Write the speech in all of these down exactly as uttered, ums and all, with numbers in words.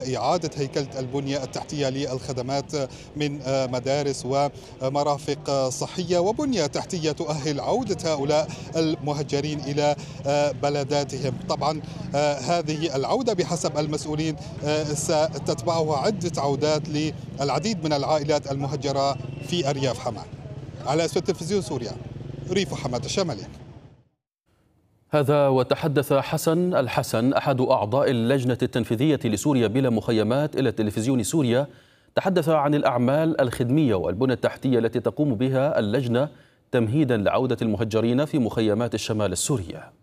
إعادة هيكلة البنية التحتية للخدمات من مدارس ومرافق صحية وبنية تحتية تؤهل عودة هؤلاء المهجرين إلى بلداتهم. طبعا هذه العودة بحسب المسؤولين ستتبعها عدة عودات للعديد من العائلات المهجرة في أرياف حما. على أسفل تلفزيون سوريا، ريف حماة الشمالي. هذا وتحدث حسن الحسن أحد أعضاء اللجنة التنفيذية لسوريا بلا مخيمات إلى تلفزيون سوريا. تحدث عن الأعمال الخدمية والبنى التحتية التي تقوم بها اللجنة تمهيدا لعودة المهجرين في مخيمات الشمال السورية.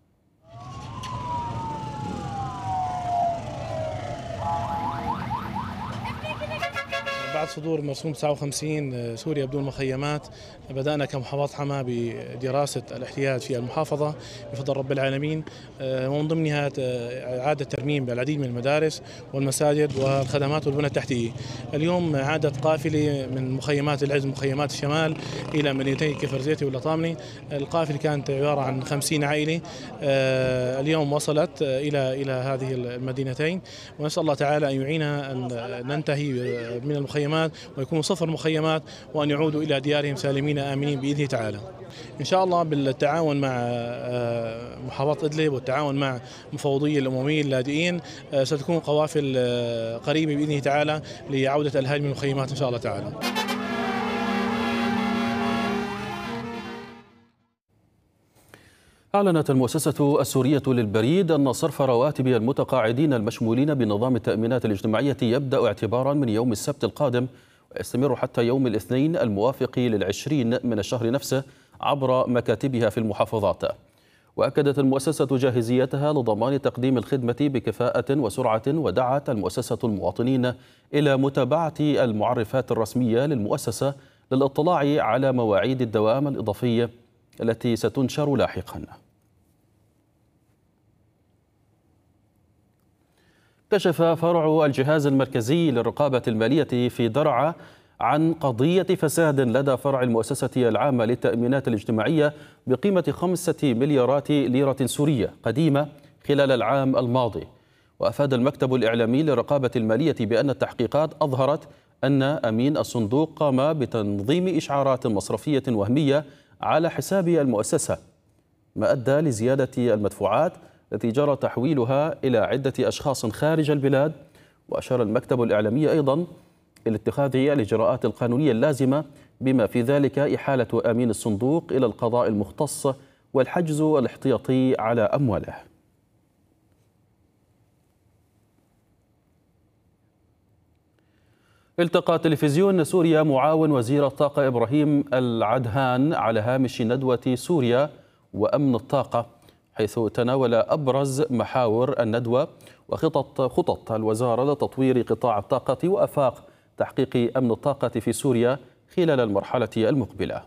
بعد صدور مرسوم تسعة وخمسين سوريا بدون مخيمات، بدأنا كمحافظة حما بدراسة الاحتياج في المحافظة بفضل رب العالمين، ومن ضمنها إعادة ترميم بالعديد من المدارس والمساجد والخدمات والبنى التحتية. اليوم عادت قافلة من مخيمات العز مخيمات الشمال إلى مدينتي كفر زيتي واللطامنة. القافلة كانت عبارة عن خمسين عائلة، اليوم وصلت إلى إلى هذه المدينتين، ونسأل الله تعالى أن يعيننا أن ننتهي من المخيمات ويكونوا صفر مخيمات وأن يعودوا إلى ديارهم سالمين آمنين بإذنه تعالى. إن شاء الله بالتعاون مع محافظة إدلب والتعاون مع مفوضية الأممية اللاجئين ستكون قوافل قريبة بإذنه تعالى لعودة الأهالي من المخيمات إن شاء الله تعالى. أعلنت المؤسسة السورية للبريد أن صرف رواتب المتقاعدين المشمولين بنظام التأمينات الاجتماعية يبدأ اعتبارا من يوم السبت القادم ويستمر حتى يوم الاثنين الموافق للعشرين من الشهر نفسه عبر مكاتبها في المحافظات. وأكدت المؤسسة جاهزيتها لضمان تقديم الخدمة بكفاءة وسرعة، ودعت المؤسسة المواطنين إلى متابعة المعرفات الرسمية للمؤسسة للاطلاع على مواعيد الدوام الإضافية التي ستنشر لاحقا. كشف فرع الجهاز المركزي للرقابة المالية في درعا عن قضية فساد لدى فرع المؤسسة العامة للتأمينات الاجتماعية بقيمة خمسة مليارات ليرة سورية قديمة خلال العام الماضي. وأفاد المكتب الإعلامي للرقابة المالية بأن التحقيقات أظهرت أن أمين الصندوق قام بتنظيم إشعارات مصرفية وهمية على حساب المؤسسة، ما أدى لزيادة المدفوعات التي جرى تحويلها إلى عدة أشخاص خارج البلاد. وأشار المكتب الإعلامي أيضا إلى اتخاذ الإجراءات القانونية اللازمة بما في ذلك إحالة أمين الصندوق إلى القضاء المختص والحجز الاحتياطي على أمواله. التقى تلفزيون سوريا معاون وزير الطاقة إبراهيم العدهان على هامش ندوة سوريا وأمن الطاقة، حيث تناول أبرز محاور الندوة وخطط خطط الوزارة لتطوير قطاع الطاقة وآفاق تحقيق أمن الطاقة في سوريا خلال المرحلة المقبلة.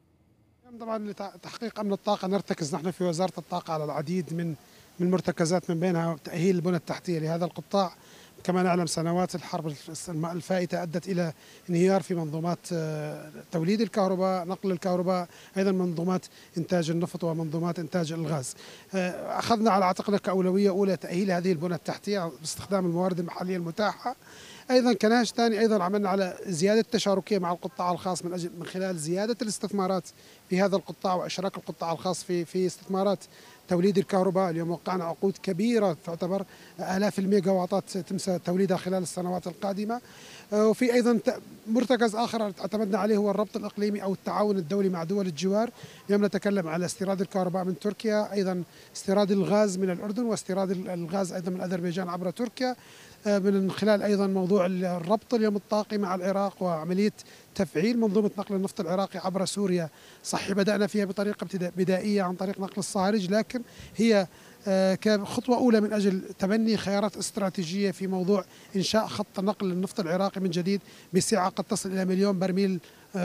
طبعا لتحقيق أمن الطاقة نرتكز نحن في وزارة الطاقة على العديد من من المرتكزات، من بينها تأهيل البنى التحتية لهذا القطاع. كما نعلم سنوات الحرب الفائتة أدت إلى انهيار في منظومات توليد الكهرباء، نقل الكهرباء، أيضا منظومات إنتاج النفط ومنظومات إنتاج الغاز. أخذنا على عاتقنا كأولوية أولى تأهيل هذه البنى التحتية باستخدام الموارد المحلية المتاحة. أيضا كناش ثاني أيضا عملنا على زيادة التشاركية مع القطاع الخاص من أجل من خلال زيادة الاستثمارات في هذا القطاع وإشراك القطاع الخاص في في استثمارات توليد الكهرباء. اليوم وقعنا عقود كبيرة تعتبر آلاف الميجا واطات تم توليدها خلال السنوات القادمة. وفي أيضا مرتكز آخر اعتمدنا عليه هو الربط الإقليمي أو التعاون الدولي مع دول الجوار. اليوم نتكلم على استيراد الكهرباء من تركيا، أيضا استيراد الغاز من الأردن، واستيراد الغاز أيضا من أذربيجان عبر تركيا، من خلال أيضا موضوع الربط اليوم الطاقي مع العراق وعملية تفعيل منظومة نقل النفط العراقي عبر سوريا. صحيح بدأنا فيها بطريقة بدائية عن طريق نقل الصهاريج، لكن هي كخطوة أولى من أجل تبني خيارات استراتيجية في موضوع إنشاء خط نقل النفط العراقي من جديد بسعة قد تصل إلى مليون برميل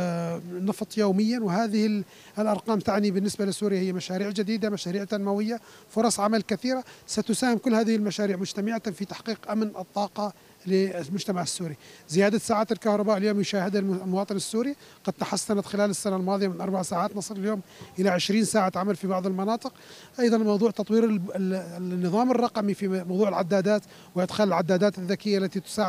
نفط يوميا. وهذه الأرقام تعني بالنسبة لسوريا هي مشاريع جديدة، مشاريع تنموية، فرص عمل كثيرة ستساهم كل هذه المشاريع مجتمعة في تحقيق أمن الطاقة للمجتمع السوري. زيادة ساعات الكهرباء اليوم يشاهدها المواطن السوري قد تحسنت خلال السنة الماضية من أربع ساعات نصل اليوم إلى عشرين ساعة عمل في بعض المناطق. أيضا موضوع تطوير النظام الرقمي في موضوع العدادات وإدخال العدادات الذكية التي تساعد